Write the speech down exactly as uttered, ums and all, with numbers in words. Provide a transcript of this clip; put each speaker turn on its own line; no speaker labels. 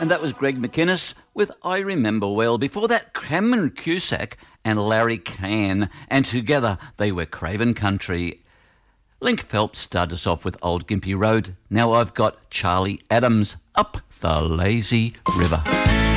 And that was Greg McInnes with I Remember Well. Before that, Cameron Cusack and Larry Cann. And together they were Craven Country. Link Phelps started us off with Old Gympie Road. Now I've got Charlie Adams, Up the Lazy River.